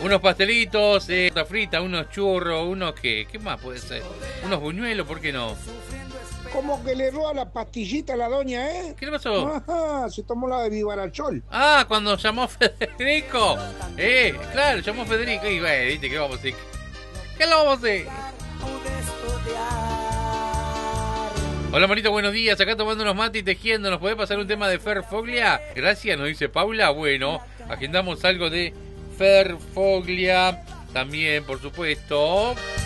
Unos pastelitos, torta frita, unos churros, unos ¿qué más puede ser? Unos buñuelos, ¿por qué no? Como que le roba la pastillita a la doña, ¿eh? ¿Qué le pasó? Ajá, se tomó la de Vivarachol. Ah, cuando llamó Federico. Claro, llamó Federico y bueno, ¿viste qué vamos a hacer? ¿Qué lo vamos a hacer? Hola Marito, buenos días. Acá tomando unos mates y tejiendo. ¿Nos puede pasar un tema de Fer Foglia? Gracias, nos dice Paula. Bueno, agendamos algo de Fer Foglia también, por supuesto.